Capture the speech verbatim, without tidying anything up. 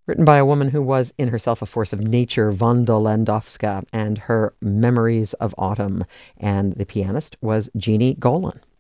written by a woman who was in herself a force of nature, Wanda Landowska, and her Memories of Autumn. And the pianist was Jeannie Golan.